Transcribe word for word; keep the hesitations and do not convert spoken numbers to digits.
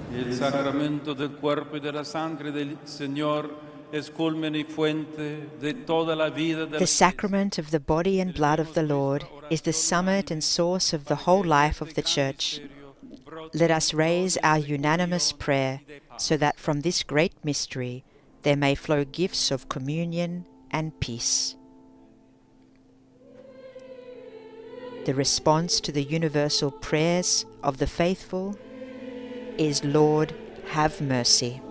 El sacramento del cuerpo y de la sangre del Señor es culmen y fuente de toda la vida de la The sacrament of the body and blood of the Lord is the summit and source of the whole life of the Church. Let us raise our unanimous prayer so that from this great mystery there may flow gifts of communion and peace. The response to the universal prayers of the faithful is, Lord, have mercy.